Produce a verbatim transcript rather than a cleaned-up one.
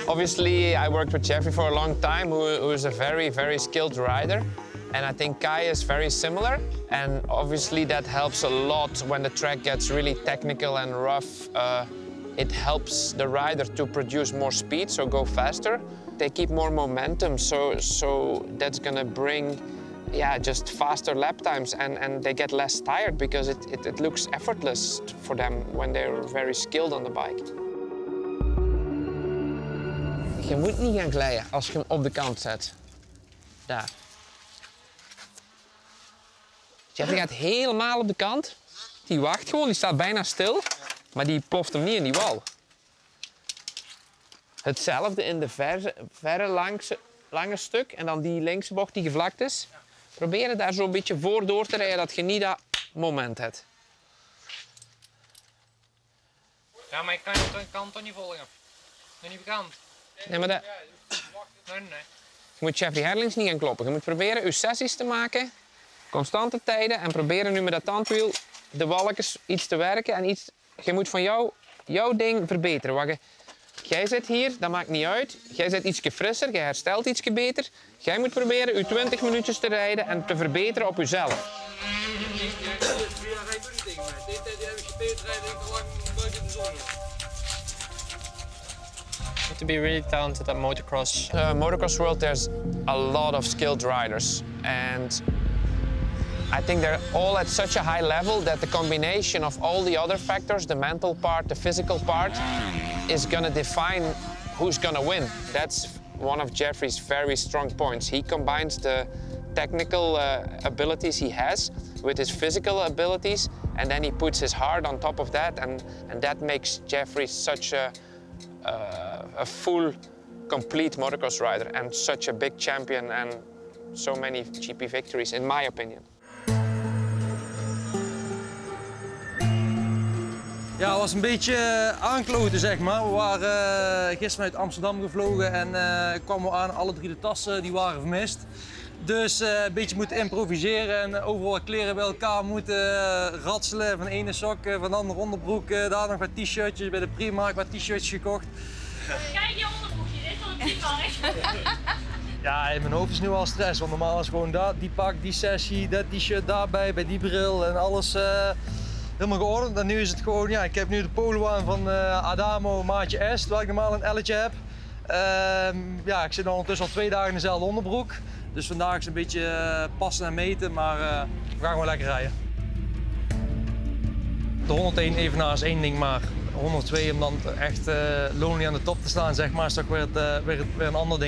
Obviously, I worked with Jeffrey for a long time, who, who is a very, very skilled rider. And I think Kai is very similar. And obviously that helps a lot when the track gets really technical and rough. Uh, it helps the rider to produce more speed, so go faster. They keep more momentum, so, so that's gonna bring yeah, just faster lap times, and, and they get less tired because it, it, it looks effortless for them when they're very skilled on the bike. Je moet niet gaan glijden als je hem op de kant zet. Daar. Jeffrey gaat helemaal op de kant. Die wacht gewoon, die staat bijna stil. Maar die ploft hem niet in die wal. Hetzelfde in de verre, verre langse, lange stuk en dan die linkse bocht die gevlakt is. Probeer daar zo een beetje voor door te rijden dat je niet dat moment hebt. Ja, maar ik kan, ik kan toch niet volgen. Nog niet bekend. Nee, maar dat... Nee, nee. Je moet Jeffrey Herlings niet gaan kloppen. Je moet proberen je sessies te maken, constante tijden en proberen nu met dat tandwiel de walkjes iets te werken en iets... Je moet van jou, jouw ding verbeteren. Wat je... Jij zit hier, dat maakt niet uit. Jij zit ietsje frisser, jij herstelt ietsje beter. Jij moet proberen je twintig minuutjes te rijden en te verbeteren op jezelf. To be really talented at motocross. Uh, motocross world, there's a lot of skilled riders, and I think they're all at such a high level that the combination of all the other factors, the mental part, the physical part, is going to define who's going to win. That's one of Jeffrey's very strong points. He combines the technical uh, abilities he has with his physical abilities, and then he puts his heart on top of that, and, and that makes Jeffrey such a, uh, a full, complete motocross rider and such a big champion and so many G P victories, in my opinion. Ja, het was een beetje aankloten, zeg maar. We waren uh, gisteren uit Amsterdam gevlogen en uh, kwamen we aan, alle drie de tassen die waren vermist. Dus uh, een beetje moeten improviseren en overal kleren bij elkaar moeten uh, ratselen. Van de ene sok, uh, van de andere onderbroek, uh, daar nog wat t-shirtjes, bij de Primark wat t-shirtjes gekocht. Kijk je onderbroekje, dit is wel een Primark. Ja, in mijn hoofd is nu al stress, want normaal is gewoon dat, die pak, die sessie, dat t-shirt daarbij, bij die bril en alles uh, helemaal geordend. En nu is het gewoon, ja, ik heb nu de polo aan van uh, Adamo maatje S, waar ik normaal een L'tje heb. Uh, ja, ik zit al ondertussen al twee dagen in dezelfde onderbroek. Dus vandaag is een beetje uh, passen en meten, maar uh, we gaan gewoon lekker rijden. De honderdéén evenaar is één ding, maar honderdtwee om dan echt uh, lonely aan de top te staan, zeg maar, is toch weer, het, uh, weer, weer een ander ding.